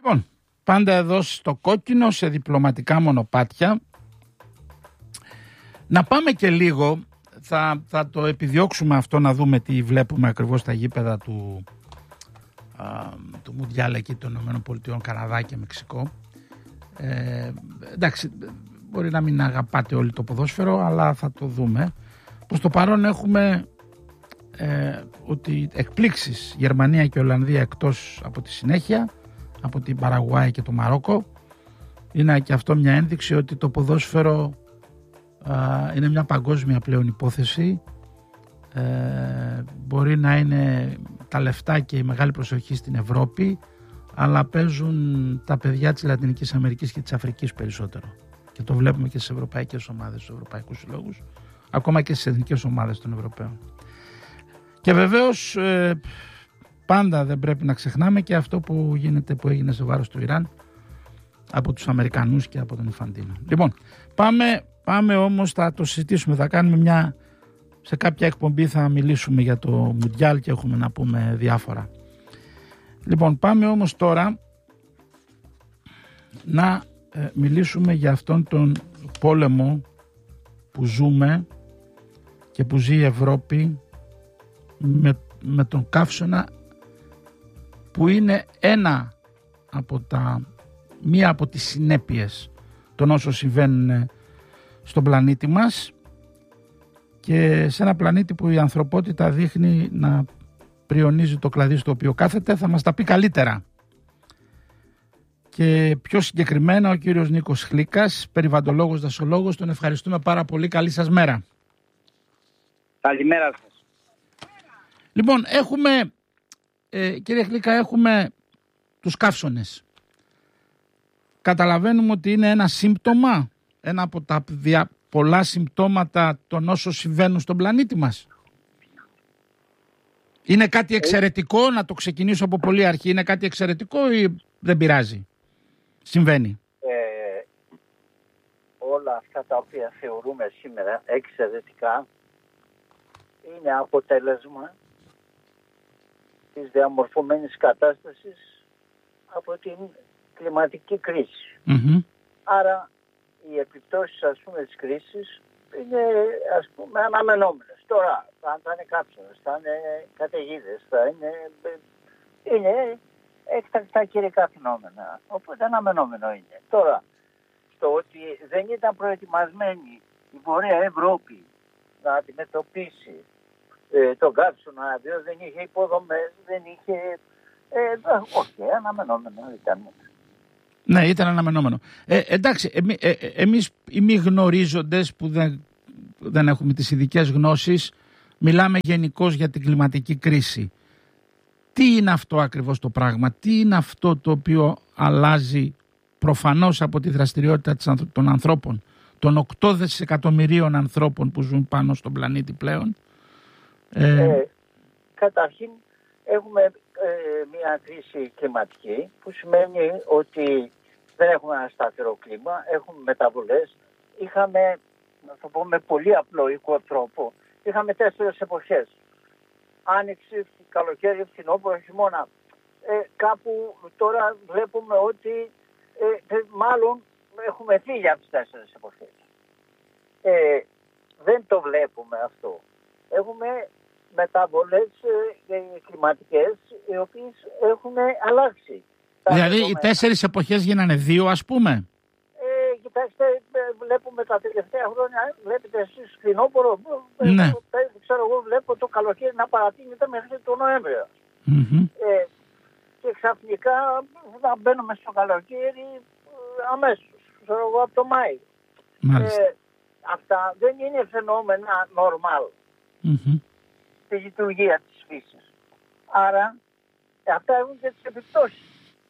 Λοιπόν, πάντα εδώ στο κόκκινο, σε διπλωματικά μονοπάτια. Να πάμε και λίγο, θα το επιδιώξουμε αυτό, να δούμε τι βλέπουμε ακριβώς στα γήπεδα του Μουντιάλ εκεί των ΗΠΑ, Καναδά και Μεξικό. Εντάξει, μπορεί να μην αγαπάτε όλοι το ποδόσφαιρο, αλλά θα το δούμε. Προς το παρόν έχουμε ότι εκπλήξεις Γερμανία και Ολλανδία εκτός από τη συνέχεια, από την Παραγουάη και το Μαρόκο. Είναι και αυτό μια ένδειξη ότι το ποδόσφαιρο είναι μια παγκόσμια πλέον υπόθεση. Μπορεί να είναι τα λεφτά και η μεγάλη προσοχή στην Ευρώπη, αλλά παίζουν τα παιδιά της Λατινικής Αμερικής και της Αφρικής περισσότερο. Και το βλέπουμε και στις ευρωπαϊκές ομάδες, στους ευρωπαϊκούς συλλόγους, ακόμα και στις εθνικές ομάδες των Ευρωπαίων. Και βεβαίως πάντα δεν πρέπει να ξεχνάμε και αυτό που έγινε σε βάρος του Ιράν από τους Αμερικανούς και από τον Ιφαντίνο. Λοιπόν, πάμε όμως, θα το συζητήσουμε, θα κάνουμε σε κάποια εκπομπή θα μιλήσουμε για το Μουντιάλ και έχουμε να πούμε διάφορα. Λοιπόν, πάμε όμως τώρα να μιλήσουμε για αυτόν τον πόλεμο που ζούμε και που ζει η Ευρώπη με τον καύσωνα, που είναι μία από τις συνέπειες των όσων συμβαίνουν στον πλανήτη μας, και σε ένα πλανήτη που η ανθρωπότητα δείχνει να πριονίζει το κλαδί στο οποίο κάθεται. Θα μας τα πει καλύτερα και πιο συγκεκριμένα ο κύριος Νίκος Χλίκας, περιβαλλοντολόγος, δασολόγος. Τον ευχαριστούμε πάρα πολύ. Καλή σας μέρα. Καλημέρα σας. Λοιπόν, κύριε Χλίκα, έχουμε τους καύσωνες. Καταλαβαίνουμε ότι είναι ένα σύμπτωμα, ένα από τα πολλά συμπτώματα των όσων συμβαίνουν στον πλανήτη μας. Είναι κάτι εξαιρετικό, να το ξεκινήσω από πολύ αρχή, είναι κάτι εξαιρετικό ή δεν πειράζει? Συμβαίνει. Όλα αυτά τα οποία θεωρούμε σήμερα εξαιρετικά είναι αποτέλεσμα της διαμορφωμένης κατάστασης από την κλιματική κρίση. Mm-hmm. Άρα οι επιπτώσεις, ας πούμε, της κρίσης είναι, ας πούμε, αναμενόμενες. Τώρα θα είναι κάψονες, θα είναι καταιγίδες, θα είναι έκτακτα καιρικά φαινόμενα. Οπότε αναμενόμενο είναι. Τώρα, το ότι δεν ήταν προετοιμασμένη η Βορεια Ευρώπη να αντιμετωπίσει τον κάψονα, διότι δεν είχε υποδομές, δεν είχε... όχι, αναμενόμενο ήταν. Ναι, ήταν αναμενόμενο. Εντάξει, εμείς οι μη γνωρίζοντες που δεν έχουμε τις ειδικές γνώσεις, μιλάμε γενικώς για την κλιματική κρίση. Τι είναι αυτό ακριβώς το πράγμα? Τι είναι αυτό το οποίο αλλάζει προφανώς από τη δραστηριότητα των ανθρώπων, των 8 δισεκατομμυρίων ανθρώπων που ζουν πάνω στον πλανήτη πλέον? Καταρχήν έχουμε μια κρίση κλιματική, που σημαίνει ότι δεν έχουμε ένα σταθερό κλίμα, έχουμε μεταβολές. Είχαμε, να το πω με πολύ απλοϊκό τρόπο, είχαμε 4 εποχές. Άνοιξη, καλοκαίρι, φθινόπωρο, χειμώνα. Κάπου τώρα βλέπουμε ότι μάλλον έχουμε φύγει από τις 4 εποχές. Δεν το βλέπουμε αυτό. Έχουμε μεταβολές κλιματικές οι οποίες έχουν αλλάξει. Δηλαδή οι 4 εποχές γίνανε 2, ας πούμε. Κοιτάξτε, βλέπουμε τα τελευταία χρόνια, βλέπετε εσείς φθινόπωρο, ναι. Ξέρω εγώ, βλέπω το καλοκαίρι να παρατείνεται μέχρι τον Νοέμβριο. Mm-hmm. Και ξαφνικά να μπαίνουμε στο καλοκαίρι αμέσως, ξέρω εγώ, από το Μάη. Αυτά δεν είναι φαινόμενα normal. Mm-hmm. Στη λειτουργία της φύσης. Άρα αυτά έχουν και τις επιπτώσεις.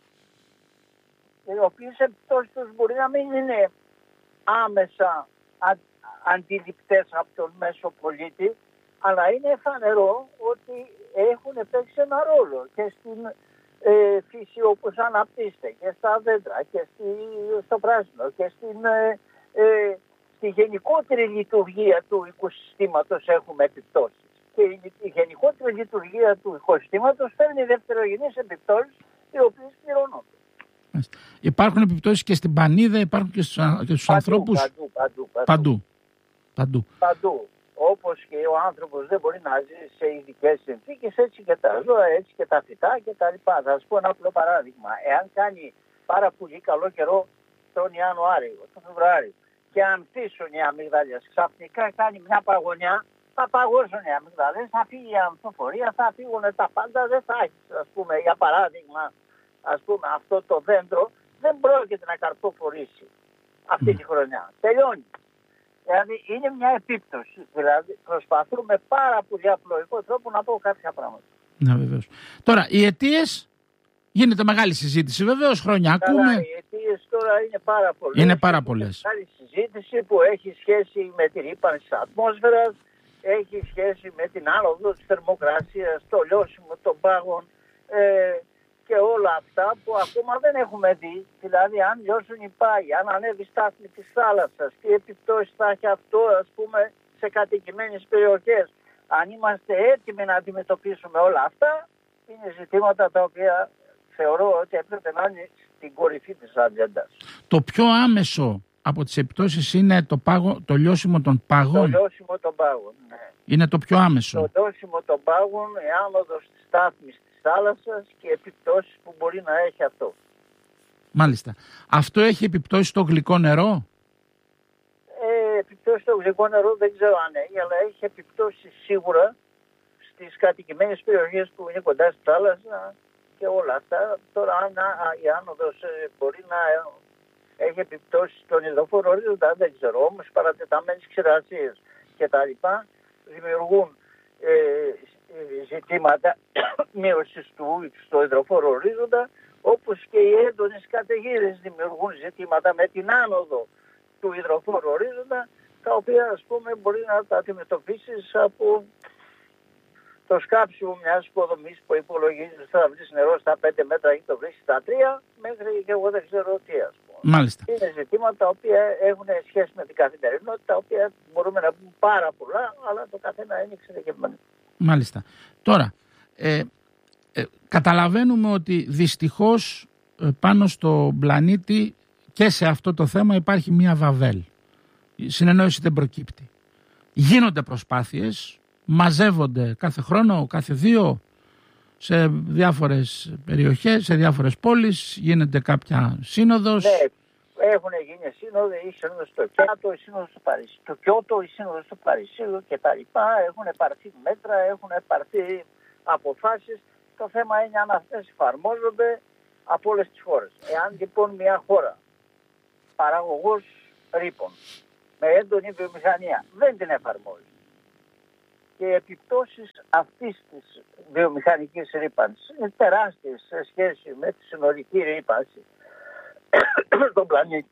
Οι οποίες επιπτώσεις τους μπορεί να μην είναι άμεσα αντιληπτές από τον μέσο πολίτη, αλλά είναι φανερό ότι έχουν παίξει ένα ρόλο και στην φύση όπως αναπτύσσεται και στα δέντρα και στο πράσινο και στη γενικότερη λειτουργία του οικοσυστήματος έχουμε επιπτώσεις. Και η γενικότερη λειτουργία του οικοσυστήματος φέρνει δευτερογενείς επιπτώσεις, οι οποίες πληρώνονται. Υπάρχουν επιπτώσεις και στην πανίδα, υπάρχουν και στους ανθρώπους. Παντού. Όπως και ο άνθρωπος δεν μπορεί να ζει σε ειδικές συνθήκες, έτσι και τα ζώα, έτσι και τα φυτά κτλ. Θα σας πω ένα απλό παράδειγμα. Εάν κάνει πάρα πολύ καλό καιρό τον Ιανουάριο, τον Φεβρουάριο, και ανθίσουν οι αμυγδαλιές, ξαφνικά κάνει μια παγωνιά, θα παγώσουν οι αμυγδαλιές, θα φύγει η ανθοφορία, θα φύγουν τα πάντα, δεν θα έχει, ας πούμε, για παράδειγμα, ας πούμε, αυτό το δέντρο δεν πρόκειται να καρποφορήσει αυτή τη χρονιά. Τελειώνει. Δηλαδή είναι μια επίπτωση. Δηλαδή προσπαθούμε πάρα πολύ απλοϊκό τρόπο να πω κάποια πράγματα. Ναι, βεβαίως. Τώρα, οι αιτίες, γίνεται μεγάλη συζήτηση. Βεβαίως, χρόνια ακούμε. Οι αιτίες τώρα είναι πάρα πολλές. Είναι πάρα πολλές. Μεγάλη συζήτηση που έχει σχέση με τη ρύπανση της ατμόσφαιρας, έχει σχέση με την άνοδο της θερμοκρασίας, το λιώσιμο των πάγων και όλα αυτά που ακόμα δεν έχουμε δει. Δηλαδή αν λιώσουν οι πάγοι, αν ανέβει στάθμη της θάλασσας, τι επιπτώσεις θα έχει αυτό, ας πούμε, σε κατοικημένες περιοχές. Αν είμαστε έτοιμοι να αντιμετωπίσουμε όλα αυτά, είναι ζητήματα τα οποία θεωρώ ότι έπρεπε να είναι στην κορυφή της ατζέντας. Το πιο άμεσο από τις επιπτώσεις είναι το λιώσιμο των πάγων. Το λιώσιμο των πάγων, ναι. Είναι το πιο άμεσο. Το λιώσιμο των πάγων, η άνοδος της στάθμης της θάλασσας και επιπτώσεις που μπορεί να έχει αυτό. Μάλιστα. Αυτό έχει επιπτώσεις στο γλυκό νερό? Επιπτώσεις στο γλυκό νερό δεν ξέρω αν έχει, αλλά έχει επιπτώσεις σίγουρα στις κατοικημένες περιοχές που είναι κοντά στη θάλασσα και όλα αυτά. Τώρα αν η άνοδος μπορεί να έχει επιπτώσεις στον υδροφόρο ορίζοντα, δεν ξέρω. Όμως παρατεταμένες ξηρασίες και τα λοιπά δημιουργούν ζητήματα μείωσης του στο υδροφόρο ορίζοντα, όπως και οι έντονες καταιγίδες δημιουργούν ζητήματα με την άνοδο του υδροφόρου ορίζοντα, τα οποία ας πούμε μπορεί να τα αντιμετωπίσεις από το σκάψιμο μιας υποδομής που υπολογίζει ότι θα βρεις νερό στα 5 μέτρα ή το βρεις στα 3, μέχρι και εγώ δεν ξέρω τι, ας πούμε. Μάλιστα. Είναι ζητήματα τα οποία έχουν σχέση με την καθημερινότητα, τα οποία μπορούμε να πούμε πάρα πολλά, αλλά το καθένα είναι εξειδικευμένο. Μάλιστα. Τώρα, καταλαβαίνουμε ότι δυστυχώς πάνω στο πλανήτη και σε αυτό το θέμα υπάρχει μία βαβέλ. Η συνεννόηση δεν προκύπτει. Γίνονται προσπάθειες, μαζεύονται κάθε χρόνο, κάθε δύο, σε διάφορες περιοχές, σε διάφορες πόλεις, γίνεται κάποια σύνοδος. Ναι, έχουν γίνει σύνοδοι, η σύνοδος στο Κιώτο, η σύνοδος στο Παρισί, το Κιώτο, η σύνοδος στο Παρισίου και τα λοιπά. Έχουν πάρθει μέτρα, έχουν πάρθει αποφάσεις. Το θέμα είναι αν αυτές εφαρμόζονται από όλες τις χώρες. Εάν λοιπόν μια χώρα παραγωγός ρήπων με έντονη βιομηχανία δεν την εφαρμόζει και οι επιπτώσεις αυτής της βιομηχανικής ρήπανσης είναι τεράστιες σε σχέση με τη συνολική ρήπανση στον πλανήτη,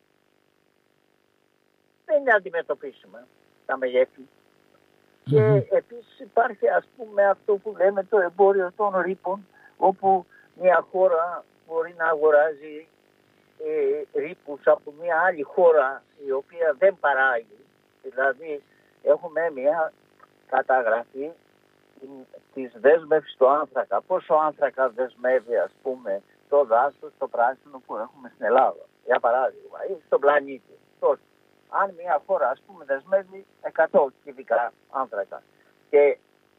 δεν είναι αντιμετωπίσιμα τα μεγέθη. Και επίσης υπάρχει ας πούμε αυτό που λέμε το εμπόριο των ρήπων, όπου μια χώρα μπορεί να αγοράζει ρήπους από μια άλλη χώρα η οποία δεν παράγει. Δηλαδή έχουμε μια καταγραφή της δέσμευσης του άνθρακα. Πόσο άνθρακα δεσμεύει ας πούμε το δάσος, το πράσινο που έχουμε στην Ελλάδα, για παράδειγμα, ή στον πλανήτη. Τόσο. Αν μια χώρα ας πούμε δεσμεύει 100 κυβικά άνθρακα και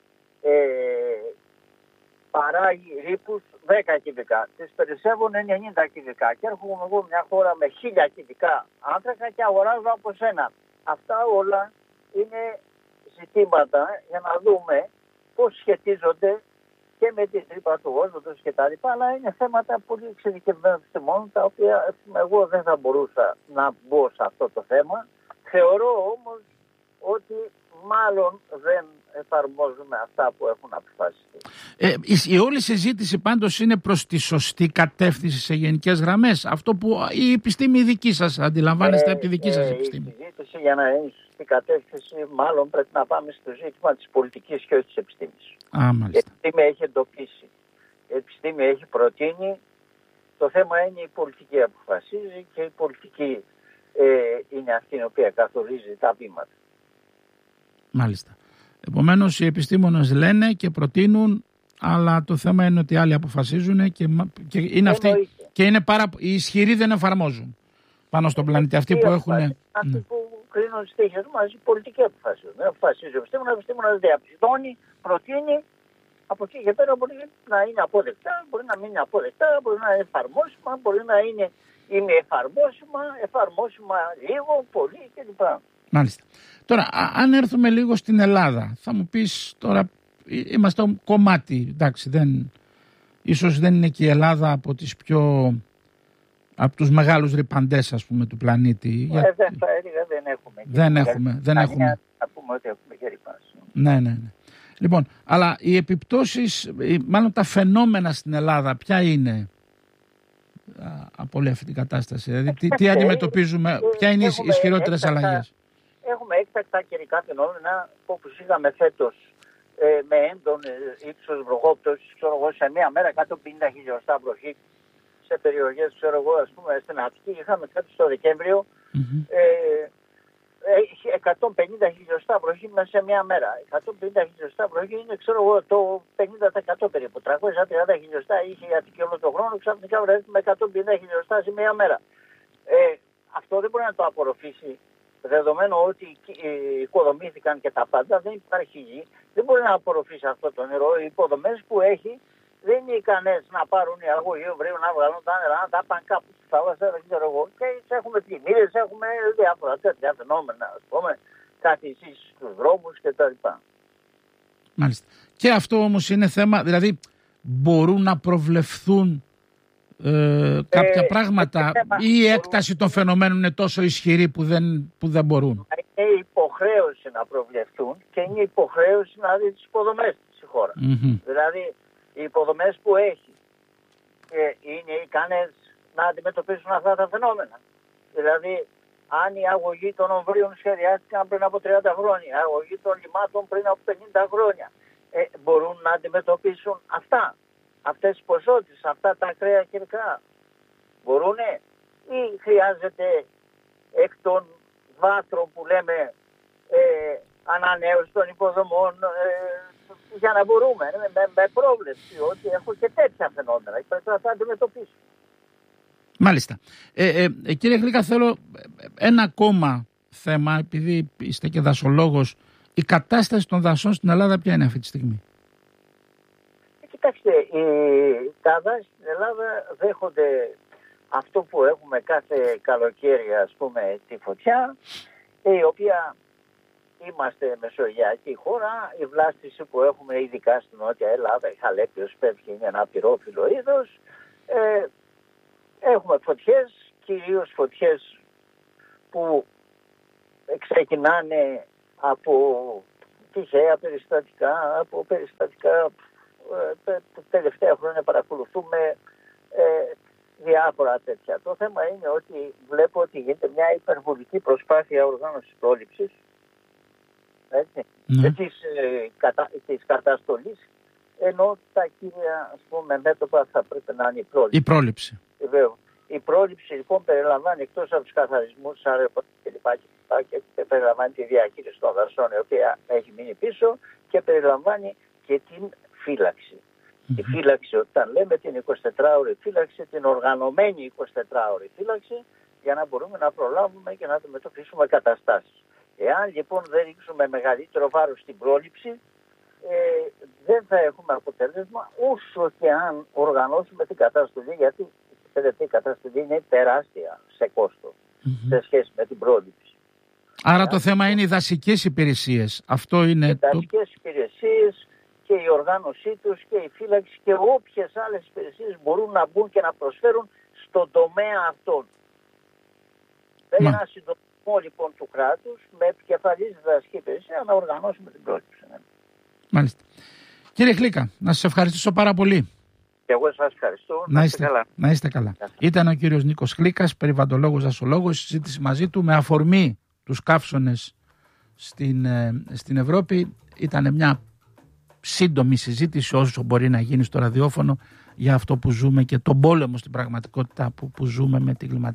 παράγει ρήπους 10 κυβικά, τις περισσεύουν 90 κυβικά και έρχομαι εγώ μια χώρα με 1000 κυβικά άνθρακα και αγοράζω από σένα. Αυτά όλα είναι ζητήματα για να δούμε πώς σχετίζονται και με τη τρύπα του όζοντος και τα λοιπά, αλλά είναι θέματα πολύ εξειδικευμένων επιστημόνων, τα οποία εγώ δεν θα μπορούσα να μπω σε αυτό το θέμα. Θεωρώ όμως ότι μάλλον δεν εφαρμόζουμε αυτά που έχουν αποφασιστεί. Η όλη συζήτηση πάντως είναι προς τη σωστή κατεύθυνση σε γενικές γραμμές. Αυτό που η επιστήμη δική σας αντιλαμβάνεστε από τη δική σας επιστήμη. Η συζήτηση για να είναι σωστή κατεύθυνση μάλλον πρέπει να πάμε στο ζήτημα της πολιτικής και όχι της επιστήμης. Η επιστήμη έχει εντοπίσει, η επιστήμη έχει προτείνει. Το θέμα είναι η πολιτική αποφασίζει και η πολιτική είναι αυτή η οποία καθορίζει τα βήματα. Μάλιστα. Επομένως οι επιστήμονες λένε και προτείνουν, αλλά το θέμα είναι ότι άλλοι αποφασίζουν και είναι αυτοί Και είναι οι ισχυροί δεν εφαρμόζουν πάνω στον πλανήτη. Αυτοί που έχουν. Αυτοί που κρίνουν στις τύχες μας, η πολιτική αποφασίζουν. Δεν αποφασίζει ο επιστήμονας διαπιστώνει, προτείνει. Από εκεί και πέρα μπορεί να είναι αποδεκτά, μπορεί να μην είναι αποδεκτά, μπορεί να είναι εφαρμόσιμα, μπορεί να είναι εφαρμόσιμα λίγο, πολύ κλπ. Μάλιστα. Τώρα, αν έρθουμε λίγο στην Ελλάδα, θα μου πεις τώρα, είμαστε κομμάτι, εντάξει, ίσως δεν είναι και η Ελλάδα από τους μεγάλους ρυπαντές, ας πούμε, του πλανήτη. Θα έλεγα δεν έχουμε. Δεν έχουμε. Να πούμε ότι έχουμε και ρυπάνση. Ναι. Λοιπόν, αλλά οι επιπτώσεις, μάλλον τα φαινόμενα στην Ελλάδα, ποια είναι από όλη αυτή την κατάσταση? Δηλαδή, τι αντιμετωπίζουμε, ποια είναι οι ισχυρότερες αλλαγές? Έχουμε έκτακτα καιρικά φαινόμενα, όπως είχαμε φέτος, με έντονη ύψος βροχόπτωσης, σε μία μέρα 150 χιλιοστά βροχή σε περιοχές, ας πούμε, στην Αττική. Είχαμε κάτι στο Δεκέμβριο, 150 χιλιοστά βροχή μέσα σε μία μέρα. 150 χιλιοστά βροχή είναι, το 50% περίπου. 330 χιλιοστά είχε η Αττική όλο τον χρόνο, ξαφνικά βρέθηκε με 150 χιλιοστά σε μία μέρα. Αυτό δεν μπορεί να το απορροφήσει, δεδομένου ότι οικοδομήθηκαν και τα πάντα, δεν υπάρχει γη, δεν μπορεί να απορροφήσει αυτό το νερό. Οι υποδομές που έχει δεν είναι ικανές να πάρουν οι αγωγοί βρύου, να βγάλουν τα νερά, να τα πάνε κάπου στη θάλασσα, δεν ξέρω εγώ. Και έχουμε πλημμύρες, έχουμε διάφορα τέτοια φαινόμενα, ας πούμε, καθισίσεις στους δρόμους κτλ. Μάλιστα. Και αυτό όμως είναι θέμα, δηλαδή μπορούν να προβλεφθούν κάποια πράγματα ή η έκταση των φαινομένων είναι τόσο ισχυρή που δεν μπορούν? Είναι υποχρέωση να προβλεφθούν και είναι υποχρέωση να δει τις υποδομές της χώρα. Δηλαδή οι υποδομές που έχει είναι ικανές να αντιμετωπίσουν αυτά τα φαινόμενα. Δηλαδή αν οι αγωγοί των ομβρίων σχεδιάστηκαν πριν από 30 χρόνια, οι αγωγοί των λιμάτων πριν από 50 χρόνια, μπορούν να αντιμετωπίσουν αυτές τις ποσότητες, αυτά τα ακραία καιρικά? Μπορούνε ή χρειάζεται εκ των βάθρων που λέμε ανανέωση των υποδομών για να μπορούμε με πρόβλεψη ότι έχω και τέτοια φαινόμενα και πρέπει να τα αντιμετωπίσω. Μάλιστα. Κύριε Γλύκα, θέλω ένα ακόμα θέμα, επειδή είστε και δασολόγος. Η κατάσταση των δασών στην Ελλάδα ποια είναι αυτή τη στιγμή? Κοιτάξτε, τα δάση στην Ελλάδα δέχονται αυτό που έχουμε κάθε καλοκαίρι, ας πούμε, τη φωτιά, η οποία είμαστε μεσογειακή χώρα. Η βλάστηση που έχουμε ειδικά στην Νότια Ελλάδα, η Χαλέπιος πέφτει, είναι ένα πυρόφυλλο είδος. Έχουμε φωτιές, κυρίως φωτιές που ξεκινάνε από τυχαία περιστατικά, από περιστατικά τα τελευταία χρόνια παρακολουθούμε διάφορα τέτοια. Το θέμα είναι ότι βλέπω ότι γίνεται μια υπερβολική προσπάθεια οργάνωσης πρόληψης της καταστολής, ενώ τα κύρια, ας πούμε, μέτωπα θα πρέπει να είναι η πρόληψη. Η πρόληψη. Η πρόληψη λοιπόν περιλαμβάνει, εκτός από τους καθαρισμούς κλπ. Και περιλαμβάνει τη διαχείριση των δασών, η οποία έχει μείνει πίσω, και περιλαμβάνει και την φύλαξη. Η φύλαξη, όταν λέμε την 24ωρη φύλαξη, την οργανωμένη 24ωρη φύλαξη, για να μπορούμε να προλάβουμε και να αντιμετωπίσουμε καταστάσεις. Εάν λοιπόν δεν ρίξουμε μεγαλύτερο βάρος στην πρόληψη, δεν θα έχουμε αποτέλεσμα, όσο και αν οργανώσουμε την καταστολή, γιατί η καταστολή είναι τεράστια σε κόστος σε σχέση με την πρόληψη. Άρα το θέμα είναι οι δασικές υπηρεσίες. Αυτό είναι οι δασικές υπηρεσίες και η οργάνωσή τους και η φύλαξη και όποιες άλλες υπηρεσίες μπορούν να μπουν και να προσφέρουν στον τομέα αυτόν. Θέλει ένα συντονισμό λοιπόν του κράτους με επικεφαλής δασική υπηρεσία να οργανώσουμε την πρόληψη. Μάλιστα. Κύριε Γλύκα, να σας ευχαριστήσω πάρα πολύ. Και εγώ σας ευχαριστώ. Να είστε καλά. Ήταν ο κύριος Νίκος Γλύκας, περιβαλλοντολόγος, δασολόγος. Η συζήτηση μαζί του με αφορμή τους καύσονες στην Ευρώπη. Ήταν μια σύντομη συζήτηση όσο μπορεί να γίνει στο ραδιόφωνο για αυτό που ζούμε και τον πόλεμο στην πραγματικότητα που ζούμε με την κλιματική